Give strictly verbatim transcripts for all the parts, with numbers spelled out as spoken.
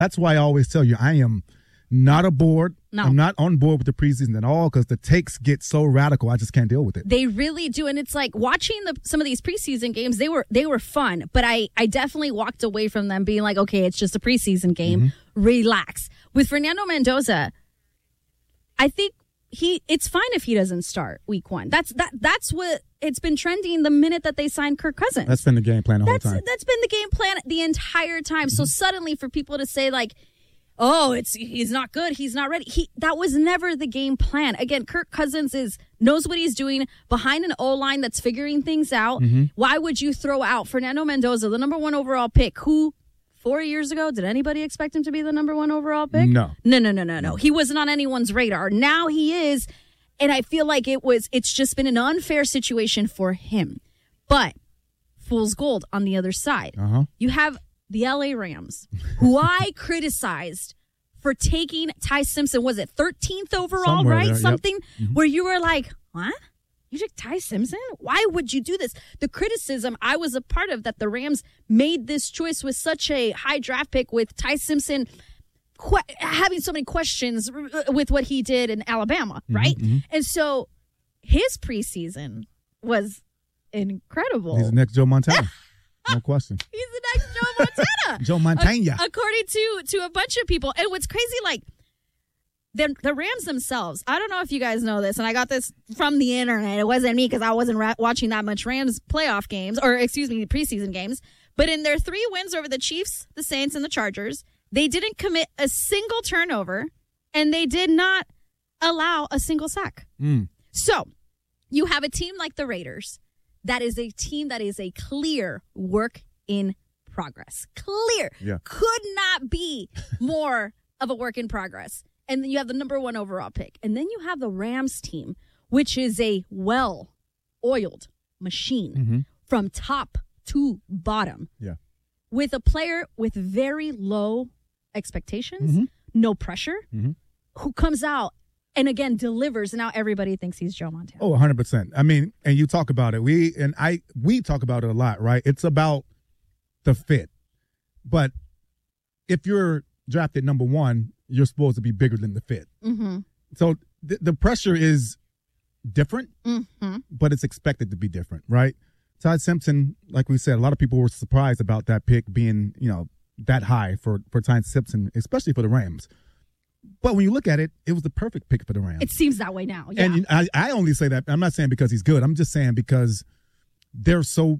That's why I always tell you, I am not aboard. No. I'm not on board with the preseason at all because the takes get so radical. I just can't deal with it. They really do. And it's like watching the, some of these preseason games, they were they were fun. But I, I definitely walked away from them being like, okay, it's just a preseason game. Mm-hmm. Relax. With Fernando Mendoza, I think he it's fine if he doesn't start week one. That's that that's what it's been trending the minute that they signed Kirk Cousins. That's been the game plan the that's, whole time. That's been the game plan the entire time. Mm-hmm. So suddenly for people to say like, oh, it's he's not good, he's not ready. He that was never the game plan. Again, Kirk Cousins is knows what he's doing behind an O-line that's figuring things out. Mm-hmm. Why would you throw out Fernando Mendoza, the number one overall pick, who four years ago, did anybody expect him to be the number one overall pick? No. No, no, no, no, no. He wasn't on anyone's radar. Now he is, and I feel like it was it's just been an unfair situation for him. But fool's gold on the other side. Uh-huh. You have the L A Rams, who I criticized for taking Ty Simpson, was it thirteenth overall, Somewhere right? there, Something yep. mm-hmm. where you were like, what? You took Ty Simpson? Why would you do this? The criticism I was a part of that the Rams made this choice with such a high draft pick with Ty Simpson que- having so many questions with what he did in Alabama, mm-hmm, right? Mm-hmm. And so his preseason was incredible. He's the next Joe Montana. No question. He's the next Joe Montana. Joe Montana. A- according to to a bunch of people. And what's crazy, like, the, the Rams themselves, I don't know if you guys know this, and I got this from the internet. It wasn't me because I wasn't ra- watching that much Rams playoff games, or excuse me, preseason games. But in their three wins over the Chiefs, the Saints, and the Chargers, they didn't commit a single turnover, and they did not allow a single sack. Mm. So you have a team like the Raiders that is a team that is a clear work in progress. Clear. Yeah. Could not be more of a work in progress. And then you have the number one overall pick. And then you have the Rams team, which is a well-oiled machine mm-hmm. from top to bottom. Yeah. With a player with very low expectations, mm-hmm. no pressure, mm-hmm. who comes out and, again, delivers. And now everybody thinks he's Joe Montana. Oh, one hundred percent. I mean, and you talk about it. We and I we talk about it a lot, right? It's about the fit. But if you're drafted number one, you're supposed to be bigger than the fit. Mm-hmm. So th- the pressure is different, mm-hmm. but it's expected to be different, right? Ty Simpson, like we said, a lot of people were surprised about that pick being, you know, that high for, for Ty Simpson, especially for the Rams. But when you look at it, it was the perfect pick for the Rams. It seems that way now. Yeah. And I, I only say that, I'm not saying because he's good. I'm just saying because they're so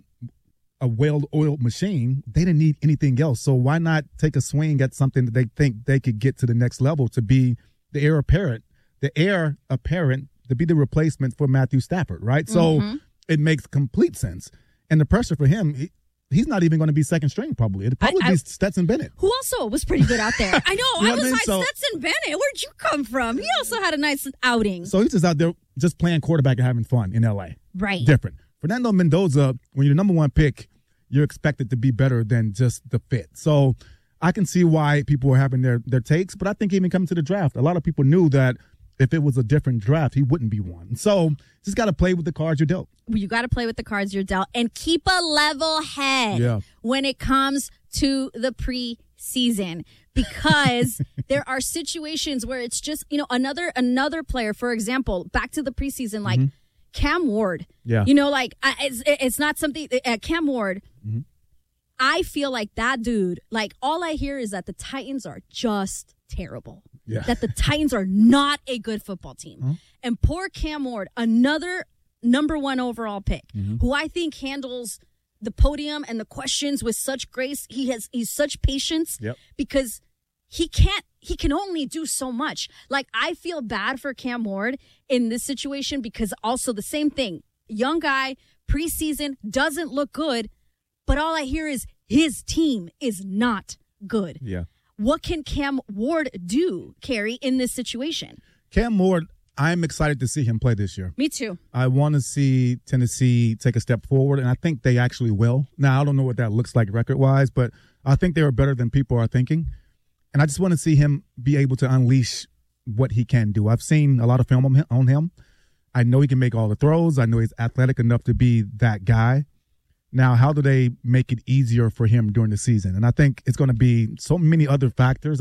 a well-oiled machine, they didn't need anything else. So why not take a swing at something that they think they could get to the next level to be the heir apparent, the heir apparent to be the replacement for Matthew Stafford, right? Mm-hmm. So it makes complete sense. And the pressure for him, he, he's not even going to be second string probably. It'll probably I, I, be Stetson Bennett. Who also was pretty good out there. I know. You know I was I mean? like, so, Stetson Bennett, where'd you come from? He also had a nice outing. So he's just out there just playing quarterback and having fun in L A. Right. Different. Fernando Mendoza, when you're the number one pick, you're expected to be better than just the fit. So I can see why people are having their, their takes, but I think even coming to the draft, a lot of people knew that if it was a different draft, he wouldn't be one. So just got to play with the cards you're dealt. You got to play with the cards you're dealt and keep a level head yeah. when it comes to the preseason, because there are situations where it's just, you know, another another player, for example, back to the preseason, like mm-hmm. Cam Ward. Yeah. You know, like I, it's, it's not something uh, Cam Ward. Mm-hmm. I feel like that dude, like all I hear is that the Titans are just terrible. Yeah. That the Titans are not a good football team. Mm-hmm. And poor Cam Ward, another number one overall pick, mm-hmm. who I think handles the podium and the questions with such grace. He has he's such patience yep. because he can't he can only do so much. Like, I feel bad for Cam Ward in this situation because also the same thing. Young guy, preseason, doesn't look good, but all I hear is his team is not good. Yeah. What can Cam Ward do, Carrie, in this situation? Cam Ward, I'm excited to see him play this year. Me too. I want to see Tennessee take a step forward, and I think they actually will. Now, I don't know what that looks like record-wise, but I think they are better than people are thinking. And I just want to see him be able to unleash what he can do. I've seen a lot of film on him. I know he can make all the throws. I know he's athletic enough to be that guy. Now, how do they make it easier for him during the season? And I think it's going to be so many other factors.